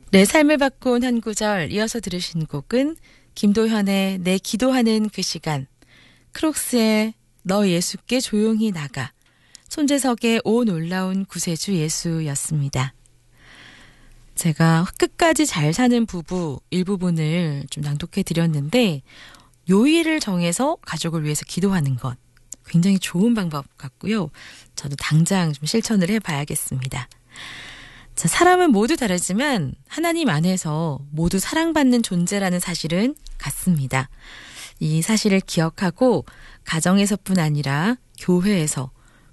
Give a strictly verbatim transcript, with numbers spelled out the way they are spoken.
내 삶을 바꾼 한 구절 이어서 들으신 곡은 김도현의 내 기도하는 그 시간, 크록스의 너 예수께 조용히 나가, 손재석의 오 놀라운 구세주 예수였습니다. 제가 끝까지 잘 사는 부부 일부분을 좀 낭독해 드렸는데 요일을 정해서 가족을 위해서 기도하는 것 굉장히 좋은 방법 같고요. 저도 당장 좀 실천을 해봐야겠습니다. 자, 사람은 모두 다르지만 하나님 안에서 모두 사랑받는 존재라는 사실은 같습니다. 이 사실을 기억하고 가정에서뿐 아니라 교회에서